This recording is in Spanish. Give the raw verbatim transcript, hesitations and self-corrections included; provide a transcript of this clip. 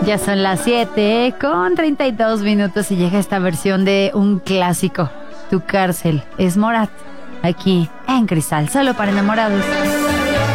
Ya son las siete con treinta y dos minutos y llega esta versión de un clásico. Tu cárcel es Morat, aquí en Cristal, solo para enamorados.